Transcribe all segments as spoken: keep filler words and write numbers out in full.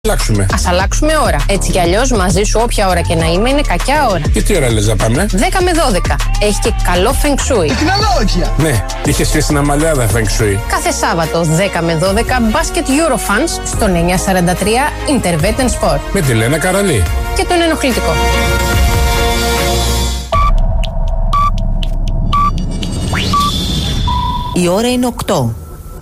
Αλλάξουμε. Ας αλλάξουμε ώρα. Έτσι κι αλλιώς μαζί σου όποια ώρα και να είμαι είναι κακιά ώρα. Και τι ώρα λες να πάμε? δέκα με δώδεκα. Έχει και καλό Feng Shui. Τεχνολόγια. Ναι, είχε και στην Αμαλιάδα Feng Shui. Κάθε Σάββατο δέκα με δώδεκα μπάσκετ Eurofans στον εννιακόσια σαράντα τρία Intervet Sport. Με τη Λένα Καραλή. Και τον ενοχλητικό. Η ώρα είναι οκτώ.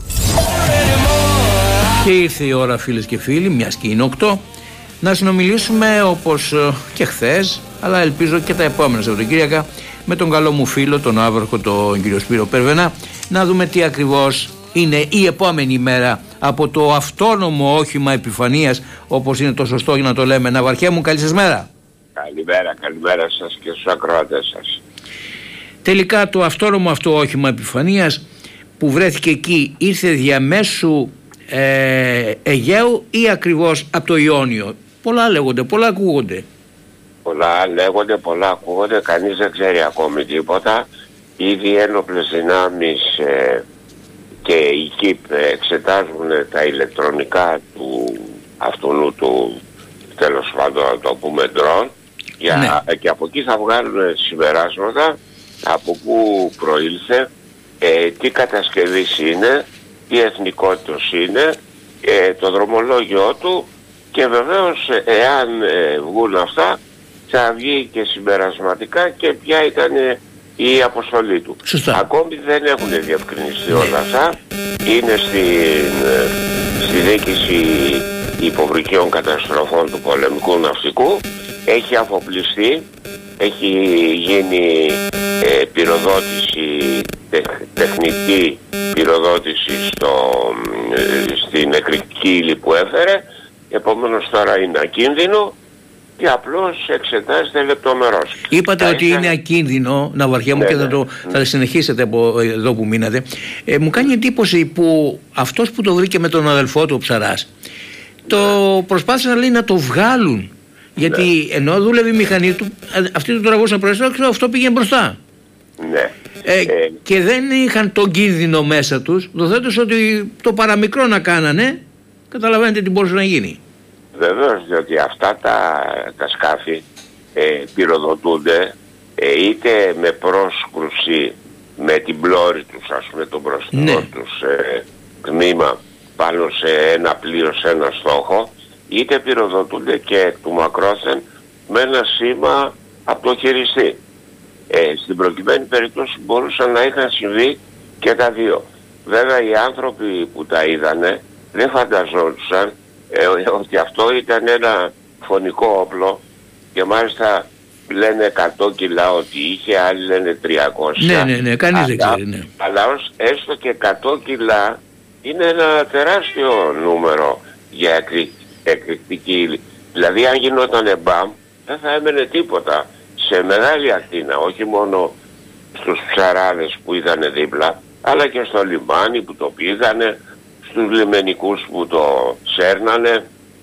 Και ήρθε η ώρα, φίλες και φίλοι, μιας και είναι οκτώ, να συνομιλήσουμε όπως και χθες, αλλά ελπίζω και τα επόμενα Σαββατοκύριακα, με τον καλό μου φίλο, τον άβροχο, τον κύριο Σπύρο Περβενά, να δούμε τι ακριβώς είναι η επόμενη μέρα από το αυτόνομο όχημα επιφανείας, όπως είναι το σωστό για να το λέμε. Ναυαρχέ μου, καλή σας μέρα. Καλημέρα, καλημέρα σας και στους ακροατές σας. Τελικά το αυτόνομο αυτό όχημα επιφανείας που βρέθηκε εκεί ήρθε διαμέσου ε, Αιγαίου ή ακριβώς από το Ιόνιο? Πολλά λέγονται, πολλά ακούγονται. Πολλά λέγονται, πολλά ακούγονται, κανείς δεν ξέρει ακόμη τίποτα. Ήδη ένοπλες δυνάμεις ε, και η ΚΙΠ εξετάζουν τα ηλεκτρονικά του αυτού του, τέλος πάντων να το πούμε, ντρόν, για, ναι. Και από εκεί θα βγάλουν συμπεράσματα από πού προήλθε, ε, τι κατασκευής είναι, τι εθνικότητος είναι, ε, το δρομολόγιο του, και βεβαίως εάν ε, βγουν αυτά θα βγει και συμπερασματικά και ποια ήταν ε, η αποστολή του. Σωστά. Ακόμη δεν έχουν διευκρινιστεί όλα αυτά. Είναι στην, ε, στη διοίκηση υποβρυχίων καταστροφών του πολεμικού ναυτικού. Έχει αφοπλιστεί, έχει γίνει ε, πυροδότηση, τεχ, τεχνική πυροδότηση στο, ε, στην εκρηκτική ύλη που έφερε. Επομένως τώρα είναι ακίνδυνο και απλώς εξετάζεται λεπτομερώς. Είπατε θα ότι ήθελα... είναι ακίνδυνο, Ναυαρχέ μου, ναι, και θα, το, ναι. θα συνεχίσετε από εδώ που μείνατε. Ε, μου κάνει εντύπωση που αυτός που το βρήκε με τον αδελφό του, ο Ψαράς, το προσπάθησαν, λέει, να το βγάλουν. Γιατί ναι. ενώ δούλευε η μηχανή του, αυτοί του τραβούσαν προς το, αυτό πήγαινε μπροστά. Ναι. Ε, ε, και δεν είχαν τον κίνδυνο μέσα τους, δοθέτως ότι το παραμικρό να κάνανε, καταλαβαίνετε τι μπορούσε να γίνει. Βεβαίως, διότι αυτά τα, τα σκάφη ε, πυροδοτούνται ε, είτε με πρόσκρουση με την πλώρη τους, ας πούμε, το μπροστινό ναι. τους ε, τμήμα πάνω σε ένα πλοίο, σε ένα στόχο, είτε πυροδοτούνται και εκ του μακρόθεν με ένα σήμα από το χειριστή. Ε, στην προκειμένη περίπτωση μπορούσαν να είχαν συμβεί και τα δύο. Βέβαια οι άνθρωποι που τα είδανε δεν φανταζόντουσαν ε, ότι αυτό ήταν ένα φωνικό όπλο, και μάλιστα λένε εκατό κιλά ότι είχε, άλλοι λένε τριακόσια. Ναι, ναι, ναι, κανείς δεν ξέρει, ναι. Αλλά ως έστω και εκατό κιλά είναι ένα τεράστιο νούμερο για εκρη, εκρηκτική ύλη. Δηλαδή αν γινόταν μπαμ δεν θα έμενε τίποτα σε μεγάλη ακτίνα, όχι μόνο στους ψαράδες που ήταν δίπλα, αλλά και στο λιμάνι που το πήγανε, στους λιμενικούς που το σέρνανε.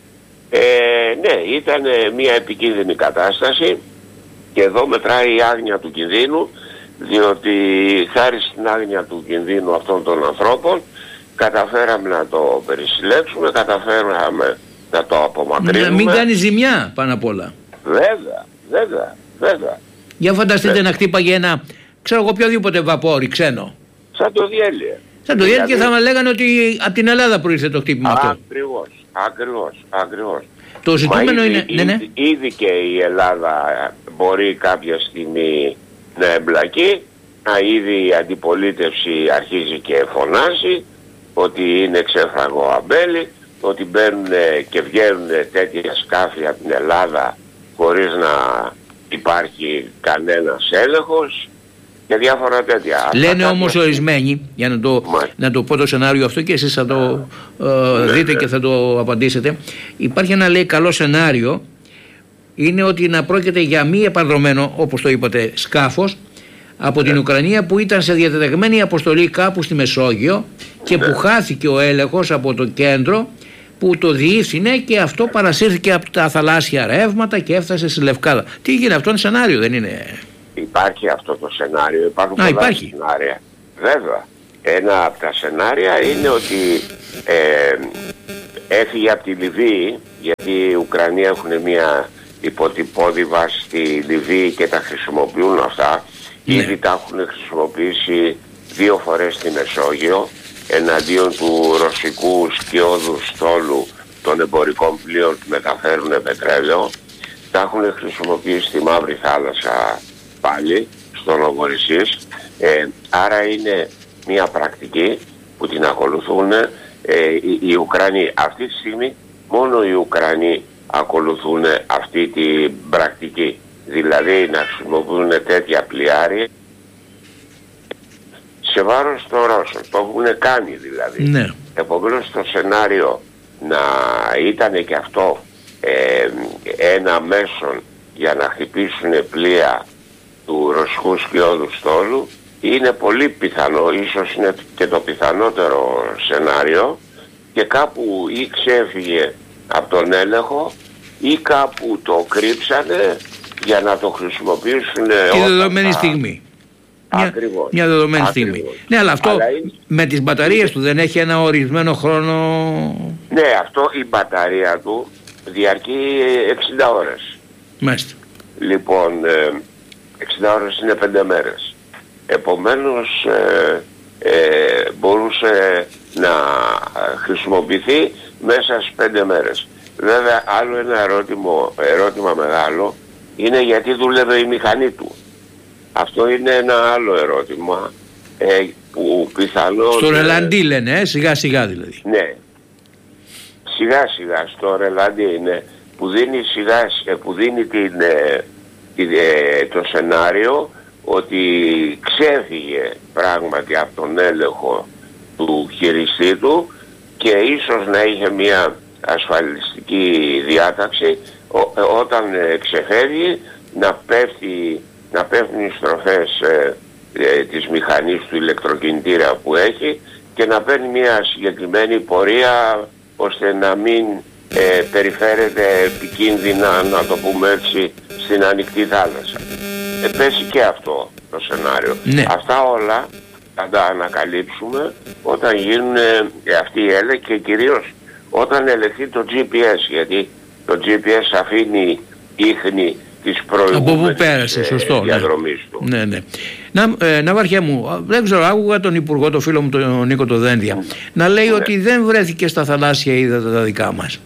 Ε, ναι, ήταν μια επικίνδυνη κατάσταση και εδώ μετράει η άγνοια του κινδύνου, διότι χάρη στην άγνοια του κινδύνου αυτών των ανθρώπων καταφέραμε να το περισυλλέξουμε, καταφέραμε να το απομακρύνουμε. Να μην κάνει ζημιά πάνω απ' όλα. Βέβαια, βέβαια, βέβαια. Για φανταστείτε βέβαια. Να χτύπαγε ένα, ξέρω εγώ, οποιοδήποτε βαπόρι ξένο. Σαν το διέλυε. Σαν το διέλυε δηλαδή... και θα μας λέγανε ότι από την Ελλάδα προήλθε το χτύπημα αυτό. Ακριβώς, ακριβώς, ακριβώς. Το ζητούμενο ήδη, είναι... Ήδη, ναι, ναι. ήδη και η Ελλάδα μπορεί κάποια στιγμή να εμπλακεί, να ήδη η αντιπολίτευση αρχίζει και φωνάζει ότι είναι ξέφραγο αμπέλι, ότι μπαίνουν και βγαίνουν τέτοια σκάφη από την Ελλάδα χωρίς να υπάρχει κανένας έλεγχος και διάφορα τέτοια. Λένε όμως ορισμένοι, για να το, να το πω το σενάριο αυτό και εσείς θα το ε, ναι, δείτε ναι. και θα το απαντήσετε. Υπάρχει ένα, λέει, καλό σενάριο, είναι ότι να πρόκειται για μη επανδρωμένο, όπως το είπατε, σκάφος από ναι. την Ουκρανία που ήταν σε διατεταγμένη αποστολή κάπου στη Μεσόγειο και ναι. που χάθηκε ο έλεγχος από το κέντρο που το διεύθυνε και αυτό παρασύρθηκε από τα θαλάσσια ρεύματα και έφτασε στη Λευκάδα. Τι γίνεται, αυτό είναι σενάριο, δεν είναι? Υπάρχει αυτό το σενάριο, υπάρχουν Α, πολλά υπάρχει. σενάρια. Βέβαια, ένα από τα σενάρια είναι ότι ε, έφυγε από τη Λιβύη γιατί οι Ουκρανοί έχουν μια υποτυπώδη βάση στη Λιβύη και τα χρησιμοποιούν αυτά. Ναι. Ήδη τα έχουν χρησιμοποιήσει δύο φορές στη Μεσόγειο εναντίον του ρωσικού σκιώδου στόλου των εμπορικών πλοίων που μεταφέρουν πετρέλαιο. Τα έχουν χρησιμοποιήσει στη Μαύρη Θάλασσα πάλι, στο Νοβορυσίσκ. Ε, άρα είναι μια πρακτική που την ακολουθούν ε, οι, οι Ουκρανοί. Αυτή τη στιγμή μόνο οι Ουκρανοί ακολουθούν αυτή την πρακτική. Δηλαδή να χρησιμοποιούν τέτοια πλοιάρια σε βάρος των Ρώσων. Το έχουν κάνει δηλαδή. Ναι. Επομένως το σενάριο να ήταν και αυτό ε, ένα μέσον για να χτυπήσουν πλοία του ρωσικού σκιώδου στόλου είναι πολύ πιθανό, ίσως είναι και το πιθανότερο σενάριο, και κάπου ή ξέφυγε από τον έλεγχο ή κάπου το κρύψανε για να το χρησιμοποιήσουν τη δεδομένη θα... στιγμή. Μια, μια δεδομένη Ακριβώς. στιγμή. Ναι, αλλά αυτό αλλά είναι... με τις μπαταρίες του δεν έχει ένα ορισμένο χρόνο. Ναι, αυτό η μπαταρία του διαρκεί εξήντα ώρες. Μάλιστα. Λοιπόν, εξήντα ώρες είναι πέντε μέρες. Επομένως ε, ε, μπορούσε να χρησιμοποιηθεί μέσα στις πέντε μέρες. Βέβαια άλλο ένα ερώτημα, ερώτημα μεγάλο είναι γιατί δούλευε η μηχανή του. Αυτό είναι ένα άλλο ερώτημα ε, που πιθανόν... Στο ρελαντί λένε, ε, σιγά σιγά δηλαδή. Ναι, σιγά σιγά στο ρελαντί είναι που δίνει, σιγά, που δίνει την, την, το σενάριο ότι ξέφυγε πράγματι από τον έλεγχο του χειριστή του και ίσως να είχε μια ασφαλιστική διάταξη ό, όταν ξεφεύγει να πέφτει να πέφτουν οι στροφές ε, ε, της μηχανής του ηλεκτροκινητήρα που έχει και να παίρνει μια συγκεκριμένη πορεία ώστε να μην ε, περιφέρεται επικίνδυνα, να το πούμε έτσι, στην ανοιχτή θάλασσα. Ε, πέσει και αυτό το σενάριο. Ναι. Αυτά όλα θα τα ανακαλύψουμε όταν γίνουν ε, αυτοί οι έλεγχοι και κυρίως όταν ελεγχθεί το τζι πι ες, γιατί το τζι πι ες αφήνει ίχνη της από πού πέρασε, σωστό, διαδρομής του. Ναι, ναι. Να, ε, Ναυάρχε μου, δεν ξέρω, άκουγα τον Υπουργό, τον φίλο μου τον Νίκο το Δένδια, mm. να λέει ναι. ότι δεν βρέθηκε στα θαλάσσια ύδατα τα δικά μας.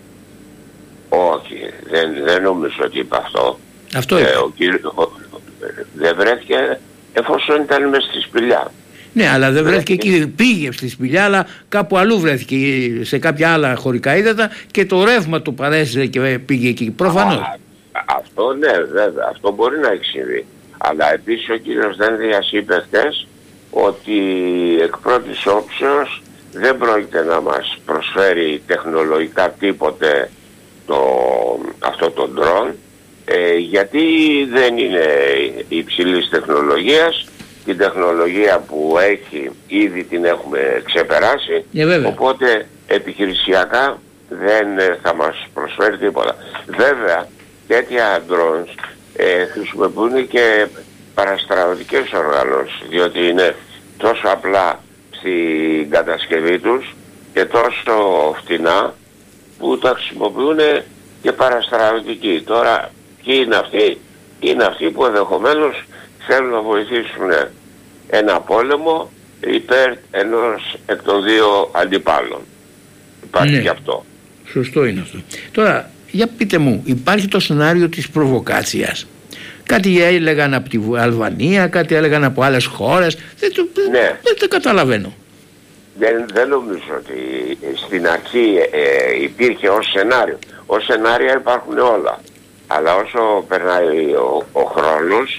Όχι, δεν, δεν νομίζω ότι είπε αυτό. Αυτό είπε. Ε, ο, ο, ο, δεν βρέθηκε εφόσον ήταν μες στη σπηλιά. Ναι, αλλά δεν βρέθηκε εκεί, πήγε στη σπηλιά, αλλά κάπου αλλού βρέθηκε, σε κάποια άλλα χωρικά ύδατα και το ρεύμα του παρέσυρε και πήγε εκεί, προφανώς. Α, αυτό ναι, βέβαια, αυτό μπορεί να έχει συμβεί. Αλλά επίσης ο κύριος Δένδιας είπε χτες ότι εκ πρώτης όψεως δεν πρόκειται να μας προσφέρει τεχνολογικά τίποτε το, αυτό το ντρόν, ε, γιατί δεν είναι υψηλής τεχνολογίας. Την τεχνολογία που έχει ήδη την έχουμε ξεπεράσει, yeah, οπότε επιχειρησιακά δεν θα μας προσφέρει τίποτα. Βέβαια τέτοια drones ε, χρησιμοποιούν και παραστρατιωτικές οργανώσεις, διότι είναι τόσο απλά στην κατασκευή τους και τόσο φτηνά που τα χρησιμοποιούν και παραστρατιωτικοί. Τώρα ποιοι είναι αυτοί? Είναι αυτοί που ενδεχομένως θέλουν να βοηθήσουν ένα πόλεμο υπέρ ενός εκ των δύο αντιπάλων. Υπάρχει ναι. και αυτό. Σωστό είναι αυτό. Τώρα, για πείτε μου, υπάρχει το σενάριο της προβοκάτσιας. Κάτι έλεγαν από τη Αλβανία, κάτι έλεγαν από άλλες χώρες. Δεν το, ναι. δεν το καταλαβαίνω. Δεν, δεν νομίζω ότι στην αρχή ε, υπήρχε ως σενάριο. Ως σενάρια υπάρχουν όλα. Αλλά όσο περνάει ο, ο χρόνος,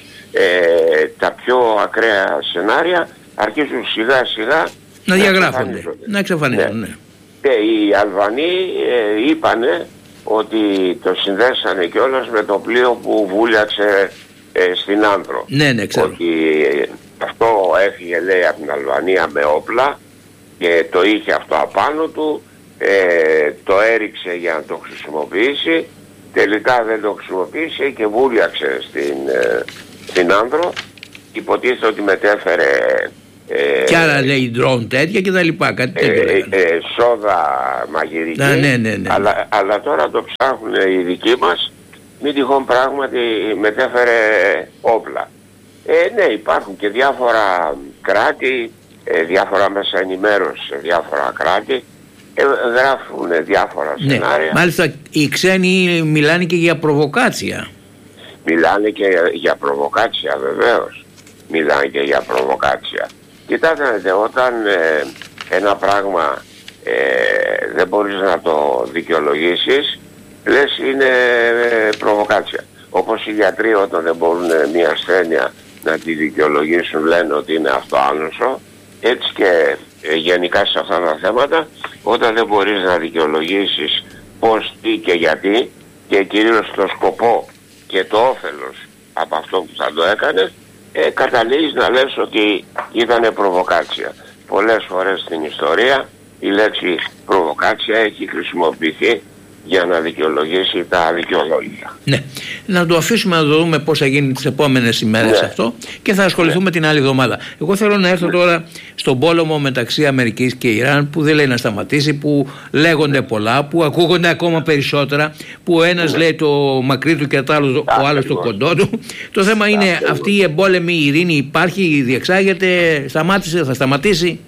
ε, τα πιο ακραία σενάρια αρχίζουν σιγά σιγά να διαγράφονται, να εξαφανίζονται. Ναι. Ναι. Και οι Αλβανοί ε, είπανε ότι το συνδέσανε κιόλας με το πλοίο που βούλιαξε ε, στην Άνδρο. Ναι, ναι, ξέρω. Ότι ε, αυτό έφυγε, λέει, από την Αλβανία με όπλα και το είχε αυτό απάνω του, ε, το έριξε για να το χρησιμοποιήσει, τελικά δεν το χρησιμοποίησε και βούλιαξε στην, ε, στην Άνδρο. Υποτίθεται ότι μετέφερε Ε, και άλλα λέει ντρόουν τέτοια και τα λοιπά, κάτι τέτοιο. Ε, ε, σόδα μαγειρική. Α, ναι, ναι, ναι. Αλλά, αλλά τώρα το ψάχνουν οι δικοί μας, μην τυχόν πράγματι μετέφερε όπλα. Ε, ναι, υπάρχουν και διάφορα κράτη, ε, διάφορα μέσα ενημέρωση σε διάφορα κράτη, ε, γράφουν διάφορα ναι. σενάρια. Μάλιστα οι ξένοι μιλάνε και για προβοκάτσια. Μιλάνε και για, για προβοκάτσια, βεβαίως. Μιλάνε και για προβοκάτσια. Κοιτάξτε, όταν ε, ένα πράγμα ε, δεν μπορείς να το δικαιολογήσεις, λες είναι ε, προβοκάτσια. Όπως οι γιατροί όταν δεν μπορούν μια ασθένεια να τη δικαιολογήσουν, λένε ότι είναι αυτοάνωσο. Έτσι και ε, γενικά σε αυτά τα θέματα, όταν δεν μπορείς να δικαιολογήσεις πώς, τι και γιατί, και κυρίως το σκοπό και το όφελος από αυτό που θα το έκανε, ε, καταλήγεις να λες ότι ήταν προβοκάτσια. Πολλές φορές στην ιστορία η λέξη προβοκάτσια έχει χρησιμοποιηθεί για να δικαιολογήσει τα αδικαιολόγητα. Ναι. Να το αφήσουμε να το δούμε πώς θα γίνει τις επόμενες ημέρες, ναι, αυτό, και θα ασχοληθούμε, ναι, την άλλη εβδομάδα. Εγώ θέλω να έρθω, ναι, τώρα στον πόλεμο μεταξύ Αμερικής και Ιράν, που δεν λέει να σταματήσει, που λέγονται πολλά, που ακούγονται ακόμα περισσότερα, που ο ένας, ναι, λέει το μακρύ του και το άλλο, ο άλλος το κοντό του. Το θέμα είναι Ά, αυτή η εμπόλεμη ειρήνη υπάρχει, διεξάγεται, σταμάτησε, θα σταματήσει.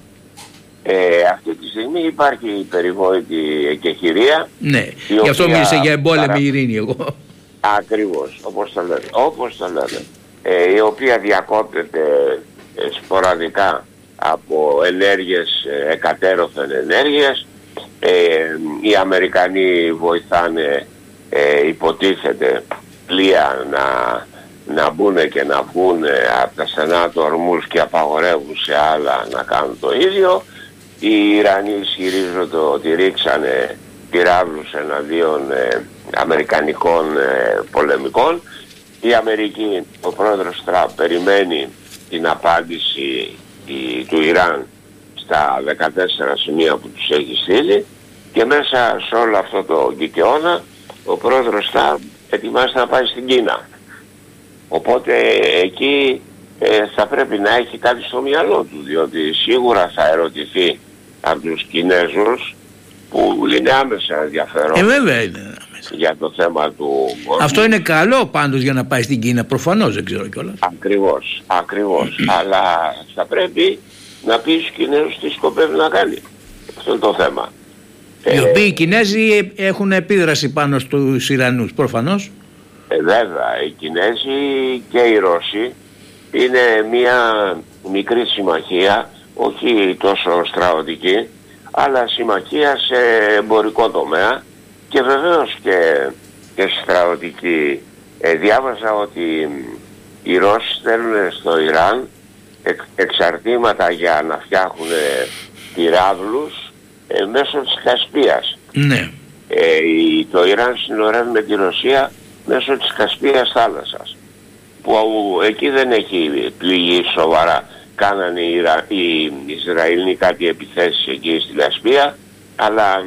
Ε, αυτή τη στιγμή υπάρχει η περιβόητη εκεχηρία. Ναι, γι' αυτό μίλησε για εμπόλεμη παρα... ειρήνη εγώ. Ακριβώς, όπως το λέμε. Όπως το λέμε. Ε, η οποία διακόπτεται ε, σποραδικά από ενέργειες, ε, εκατέρωθεν ενέργειες. Ε, οι Αμερικανοί βοηθάνε, ε, υποτίθεται, πλοία να, να μπουν και να βγουν από τα στενά του ορμούς και απαγορεύουν σε άλλα να κάνουν το ίδιο. Οι Ιρανοί ισχυρίζονται ότι ρίξανε πυράβλους εναντίον ε, αμερικανικών ε, πολεμικών. Η Αμερική, ο πρόεδρος Τραμπ, περιμένει την απάντηση η, του Ιράν στα δεκατέσσερα σημεία που τους έχει στείλει, και μέσα σε όλο αυτό το κικαιώνα ο πρόεδρος Τραμπ ετοιμάζεται να πάει στην Κίνα. Οπότε εκεί ε, θα πρέπει να έχει κάτι στο μυαλό του, διότι σίγουρα θα ερωτηθεί από τους Κινέζους, που είναι άμεσα ενδιαφέρον, ε, βέβαια είναι άμεσα, για το θέμα του κόσμου. Αυτό είναι καλό πάντως για να πάει στην Κίνα, προφανώς, δεν ξέρω κιόλας. Ακριβώς, ακριβώς. Αλλά θα πρέπει να πει στους Κινέζους τι σκοπεύει να κάνει. Αυτό είναι το θέμα. Οι ε, οποίοι οι Κινέζοι έχουν επίδραση πάνω στους Ιρανούς, προφανώς. Ε, βέβαια, οι Κινέζοι και οι Ρώσοι είναι μια μικρή συμμαχία, όχι τόσο στρατιωτική, αλλά συμμαχία σε εμπορικό τομέα και βεβαίως και, και στρατιωτική. Ε, διάβαζα ότι οι Ρώσοι στέλνουν στο Ιράν εξ, εξαρτήματα για να φτιάχνουν πυράβλους ε, μέσω της Κασπίας. Ναι. Ε, το Ιράν συνορεύει με τη Ρωσία μέσω της Κασπίας θάλασσας, που εκεί δεν έχει πληγεί σοβαρά. Κάνανε οι, Ιρα... οι Ισραηλοί κάτι επιθέσεις εκεί στη Κασπία, αλλά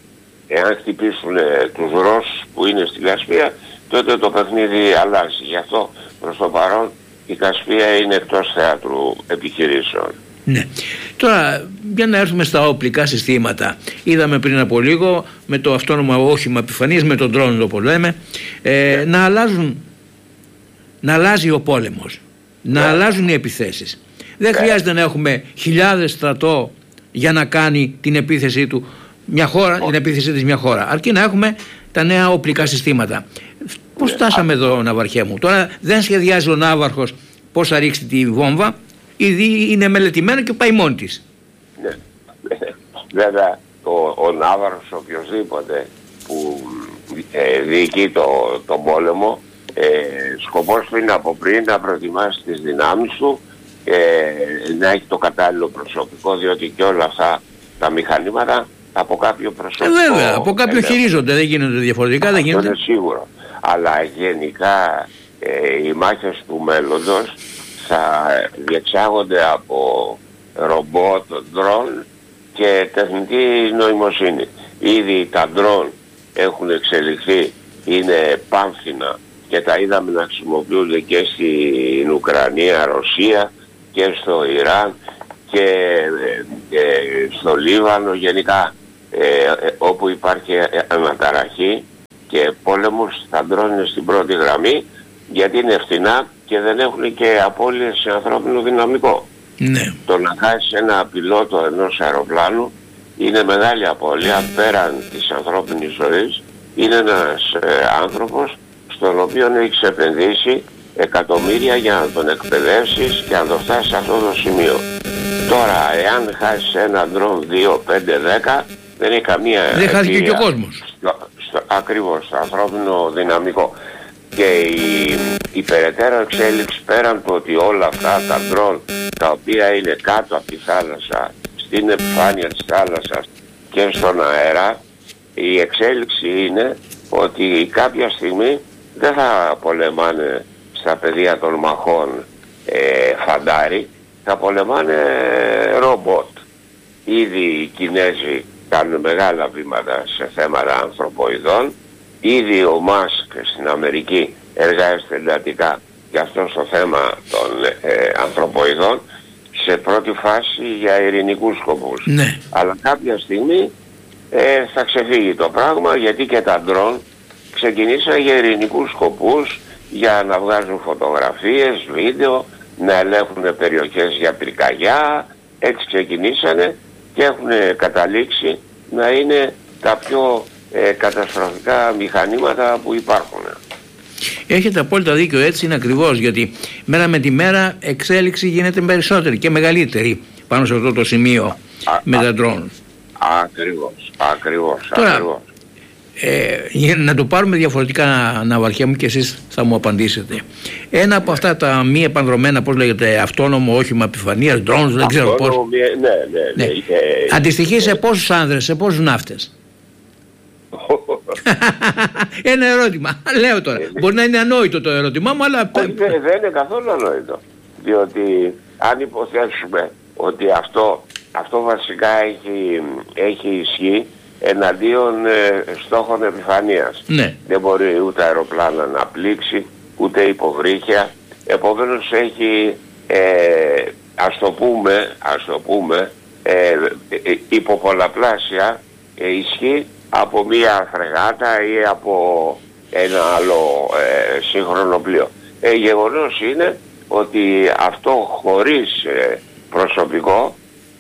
εάν χτυπήσουν τους Ρώσους που είναι στη Κασπία, τότε το παιχνίδι αλλάζει. Γι' αυτό προς το παρόν η Κασπία είναι εκτός θέατρου επιχειρήσεων. Ναι. Τώρα για να έρθουμε στα οπλικά συστήματα, είδαμε πριν από λίγο με το αυτόνομο όχημα επιφανής, με τον drone όπως λέμε, ε, ναι. να αλλάζουν, να αλλάζει ο πόλεμος, να ναι. αλλάζουν οι επιθέσεις. Δεν ναι. χρειάζεται να έχουμε χιλιάδες στρατό για να κάνει την επίθεσή του μια χώρα, την επίθεσή της μια χώρα, αρκεί να έχουμε τα νέα οπλικά συστήματα. Πώς φτάσαμε ναι. εδώ, Ναυαρχέ μου? Τώρα δεν σχεδιάζει ο Ναύαρχος πώς θα ρίξει τη βόμβα, ήδη είναι μελετημένο και πάει μόνη της. Ναι. Βέβαια ο, ο Ναύαρχος οποιοσδήποτε που ε, διοικεί το, τον πόλεμο, ε, σκοπός του είναι από πριν να προετοιμάσει τις δυνάμεις του, ε, να έχει το κατάλληλο προσωπικό, διότι και όλα αυτά τα μηχανήματα από κάποιο προσωπικό. Ε, βέβαια, από κάποιο ελεύθερο. Χειρίζονται, δεν γίνονται διαφορετικά. Δεν γίνονται. Αυτό είναι σίγουρο. Αλλά γενικά ε, οι μάχες του μέλλοντος θα διεξάγονται από ρομπότ, ντρόν και τεχνητή νοημοσύνη. Ήδη τα ντρόν έχουν εξελιχθεί, είναι πάμφινα και τα είδαμε να χρησιμοποιούνται και στην Ουκρανία, Ρωσία και στο Ιράν και ε, ε, στο Λίβανο γενικά, ε, ε, όπου υπάρχει αναταραχή και πόλεμος, θα ντρώνε στην πρώτη γραμμή, γιατί είναι φθηνά και δεν έχουν και απώλειες σε ανθρώπινο δυναμικό. Ναι. Το να χάσει ένα πιλότο ενός αεροπλάνου είναι μεγάλη απώλεια πέραν της ανθρώπινης ζωής. Είναι ένας ε, άνθρωπος στον οποίο έχεις επενδύσει εκατομμύρια για να τον εκπαιδεύσεις και να το φτάσεις σε αυτό το σημείο. Τώρα, εάν χάσεις ένα ντρόν δύο, πέντε, δέκα, δεν έχει καμία... Δεν χάθηκε και ο κόσμος. Στο, στο, ακριβώς, στο ανθρώπινο δυναμικό. Και η, η περαιτέρω εξέλιξη, πέραν του ότι όλα αυτά τα ντρόν, τα οποία είναι κάτω από τη θάλασσα, στην επιφάνεια της θάλασσας και στον αέρα, η εξέλιξη είναι ότι κάποια στιγμή δεν θα πολεμάνε στα πεδία των μαχών ε, φαντάρι, θα πολεμάνε ρομπότ. Ήδη οι Κινέζοι κάνουν μεγάλα βήματα σε θέματα ανθρωποειδών. Ήδη ο Μάσκ στην Αμερική εργάζεται εντατικά για αυτό στο θέμα των ε, ανθρωποειδών, σε πρώτη φάση για ειρηνικούς σκοπούς. Ναι. Αλλά κάποια στιγμή ε, θα ξεφύγει το πράγμα, γιατί και τα ντρόν ξεκινήσαν για ειρηνικούς σκοπούς, για να βγάζουν φωτογραφίες, βίντεο, να ελέγχουν περιοχές για πυρκαγιά. Έτσι ξεκινήσανε και έχουν καταλήξει να είναι τα πιο ε, καταστροφικά μηχανήματα που υπάρχουν. Έχετε απόλυτα δίκιο, έτσι είναι ακριβώς, γιατί μέρα με τη μέρα εξέλιξη γίνεται περισσότερη και μεγαλύτερη πάνω σε αυτό το σημείο α, με τα ντρόν. Ακριβώς, ακριβώς, Τώρα, ακριβώς. Ε, για να το πάρουμε διαφορετικά, Ναυαρχέ μου, και εσείς θα μου απαντήσετε. Ένα από αυτά τα μη επανδρομένα, πώς λέγεται, αυτόνομο όχημα επιφανείας, drones, δεν ξέρω πώς. Ναι, ναι, ναι. ναι. Ε, Αντιστοιχεί σε πόσους άνδρες, σε πόσους ναύτες? Ένα ερώτημα, λέω τώρα. Μπορεί να είναι ανόητο το ερώτημά μου, αλλά... Δεν, δεν είναι καθόλου ανόητο. Διότι αν υποθέσουμε ότι αυτό, αυτό βασικά έχει, έχει ισχύ εναντίον ε, στόχων επιφανείας. Ναι. Δεν μπορεί ούτε αεροπλάνα να πλήξει, ούτε υποβρύχια. Επομένως έχει, ε, ας το πούμε, ας το πούμε ε, ε, υποπολαπλάσια ε, ισχύ από μία φρεγάτα ή από ένα άλλο ε, σύγχρονο πλοίο. Ε, γεγονός είναι ότι αυτό χωρίς ε, προσωπικό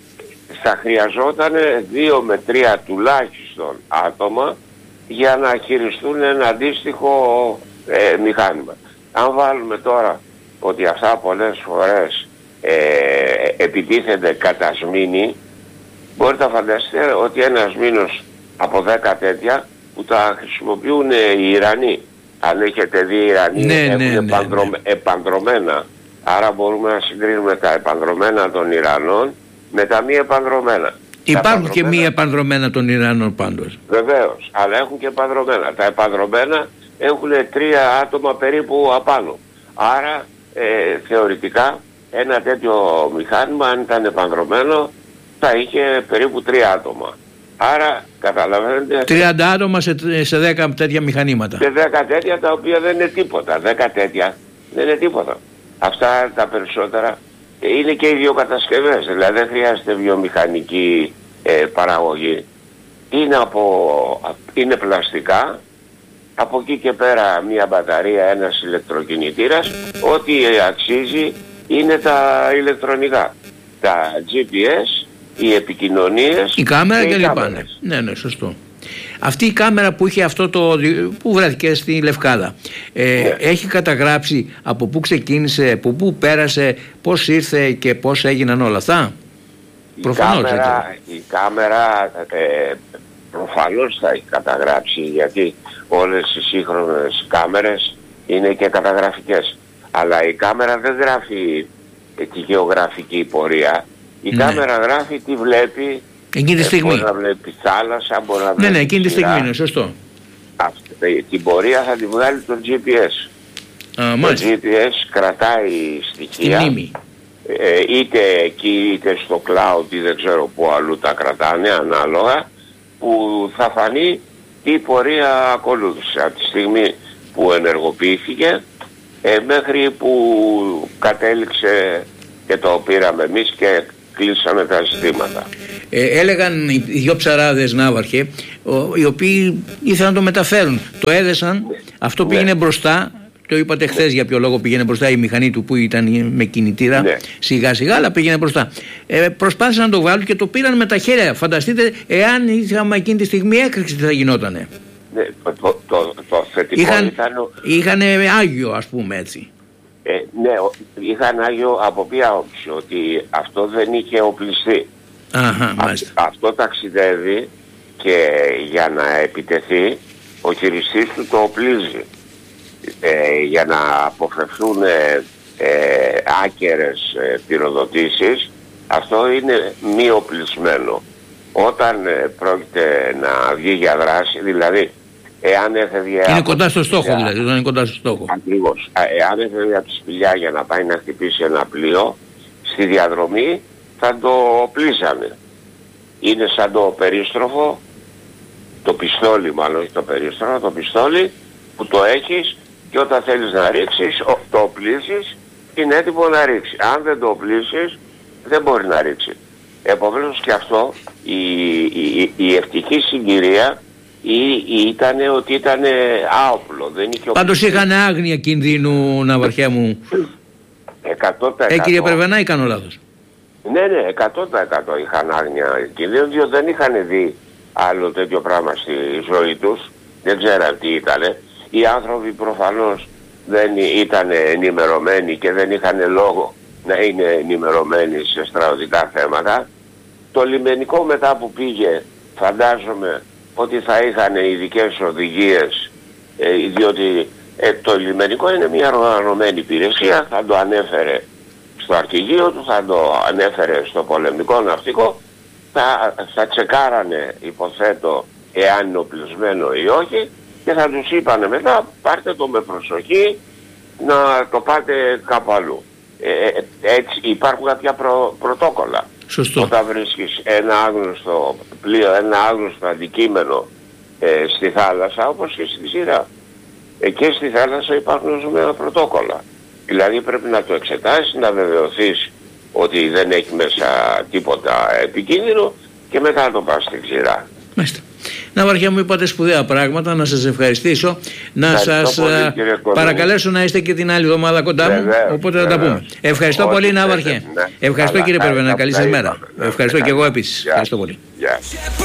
θα χρειαζόταν δύο με τρία τουλάχιστον άτομα για να χειριστούν ένα αντίστοιχο ε, μηχάνημα. Αν βάλουμε τώρα ότι αυτά πολλές φορές ε, επιτίθενται κατά σμήνη, μπορείτε να φανταστείτε ότι ένας μήνος από δέκα τέτοια που τα χρησιμοποιούν οι Ιρανοί. Αν έχετε δει, οι Ιρανοί ναι, έχουν ναι, επανδρο... ναι, ναι. επανδρομένα. Άρα μπορούμε να συγκρίνουμε τα επανδρομένα των Ιρανών με τα μη επανδρομένα. Υπάρχουν τα και μη επανδρομένα των Ιρανών πάντως. Βεβαίως, αλλά έχουν και επανδρομένα. Τα επανδρομένα έχουν τρία άτομα περίπου απάνω. Άρα ε, θεωρητικά ένα τέτοιο μηχάνημα, αν ήταν επανδρομένο, θα είχε περίπου τρία άτομα. Άρα καταλαβαίνετε... τριάντα άτομα σε, σε δέκα τέτοια μηχανήματα. Σε δέκα τέτοια, τα οποία δεν είναι τίποτα. δέκα τέτοια δεν είναι τίποτα. Αυτά τα περισσότερα είναι και ιδιοκατασκευές. Δηλαδή δεν χρειάζεται βιομηχανική ε, παραγωγή. Είναι, από, είναι πλαστικά. Από εκεί και πέρα μια μπαταρία, ένας ηλεκτροκινητήρας. Ό,τι αξίζει είναι τα ηλεκτρονικά. Τα τζι πι ες, οι επικοινωνίες, η κάμερα και, και λοιπά. Ναι. ναι, ναι, σωστό. Αυτή η κάμερα που είχε αυτό το, που βρέθηκε στη Λευκάδα, ε, ναι. έχει καταγράψει από πού ξεκίνησε, από πού πέρασε, πώς ήρθε και πώς έγιναν όλα αυτά? Η Προφανώς, κάμερα, η κάμερα ε, προφανώς θα έχει καταγράψει, γιατί όλες οι σύγχρονες κάμερες είναι και καταγραφικές. Αλλά η κάμερα δεν γράφει τη γεωγραφική πορεία. Η ναι. κάμερα γράφει τι βλέπει. Εκείνη τη στιγμή. Μπορεί να βλέπει θάλασσα, μπορεί να βλέπει... Ναι, ναι, εκείνη τη στιγμή είναι, σωστό. Αυτή, την πορεία θα τη βγάλει το τζι πι ες. Α, το μάλιστα. τζι πι ες κρατάει στοιχεία. Στη μνήμη. Ε, είτε εκεί είτε στο cloud ή δεν ξέρω που αλλού τα κρατάνε ανάλογα, που θα φανεί τι πορεία ακολούθησε από τη στιγμή που ενεργοποιήθηκε ε, μέχρι που κατέληξε και το πήραμε εμείς και κλείσαμε τα ζητήματα. Ε, έλεγαν οι δυο ψαράδες, Ναύαρχε, οι οποίοι ήθελαν να το μεταφέρουν. Το έδεσαν, αυτό ναι. πήγαινε μπροστά. Το είπατε χθες για ποιο λόγο πήγαινε μπροστά, η μηχανή του που ήταν με κινητήρα, ναι. σιγά σιγά, αλλά πήγαινε μπροστά. Ε, προσπάθησαν να το βάλουν και το πήραν με τα χέρια. Φανταστείτε, εάν είχαμε εκείνη τη στιγμή έκρηξη, τι θα γινότανε. Ναι, το, το, το, το θετικό είχαν, ήταν... Είχαν Άγιο, ας πούμε έτσι. Ε, ναι, είχαν Άγιο από ποια όψη, ότι αυτό δεν είχε οπλιστεί. Αχα, μάλιστα. Α, αυτό ταξιδεύει και για να επιτεθεί ο χειριστής του το οπλίζει. Ε, για να αποφευθούν ε, ε, άκερες ε, πυροδοτήσεις, αυτό είναι μη οπλισμένο. Όταν ε, πρόκειται να βγει για δράση, δηλαδή εάν έφευγε... Είναι κοντά στο στόχο σπηλιά, δηλαδή, είναι κοντά στο στόχο. Ακριβώς. Εάν έφευγε από τη σπηλιά για να πάει να χτυπήσει ένα πλοίο, στη διαδρομή θα το οπλίσανε. Είναι σαν το περίστροφο, το πιστόλι μάλλον, όχι το περίστροφο, το πιστόλι που το έχεις και όταν θέλεις να ρίξεις, το οπλίσεις, είναι έτοιμο να ρίξει. Αν δεν το οπλίσεις, δεν μπορεί να ρίξει. Επομένως και αυτό, η, η, η ευτυχή συγκυρία ήταν ότι ήταν άοπλο. Δεν είχε πάντως είχαν άγνοια κινδύνου, Ναυαρχέ μου. εκατό τοις εκατό. Ε, κύριε Περβενά, ή κάνω λάθος? Ναι, ναι, εκατό τοις εκατό είχαν άγνοια κινδύνου, διότι δεν είχαν δει άλλο τέτοιο πράγμα στη ζωή τους. Δεν ξέραν τι ήτανε. Οι άνθρωποι προφανώς δεν ήταν ενημερωμένοι και δεν είχαν λόγο να είναι ενημερωμένοι σε στρατιωτικά θέματα. Το λιμενικό μετά που πήγε, φαντάζομαι ότι θα είχαν ειδικές οδηγίες, ε, διότι ε, το λιμενικό είναι μια οργανωμένη υπηρεσία, θα το ανέφερε στο αρχηγείο του, θα το ανέφερε στο πολεμικό ναυτικό, θα, θα τσεκάρανε, υποθέτω, εάν είναι οπλισμένο ή όχι, και θα τους είπανε μετά, πάρτε το με προσοχή, να το πάτε κάπου αλλού. Ε, έτσι υπάρχουν κάποια προ, πρωτόκολλα. Σωστό. Όταν βρίσκεις ένα άγνωστο πλοίο, ένα άγνωστο αντικείμενο ε, στη θάλασσα, όπως και στη σειρά. Ε, και στη θάλασσα υπάρχουν ορισμένα πρωτόκολλα. Δηλαδή πρέπει να το εξετάσεις, να βεβαιωθείς ότι δεν έχει μέσα τίποτα επικίνδυνο και μετά να το πας στην ξηρά. Μάλιστα. Ναυαρχέ μου, είπατε σπουδαία πράγματα, να σας ευχαριστήσω, να ευχαριστώ σας πολύ, παρακαλέσω να είστε και την άλλη εβδομάδα κοντά μου, οπότε θα τα πούμε. Ευχαριστώ όχι, πολύ, Ναυαρχέ. Ναι. Ευχαριστώ, κύριε Περβενά, καλή σας μέρα. Ευχαριστώ και εγώ επίσης. Ευχαριστώ πολύ.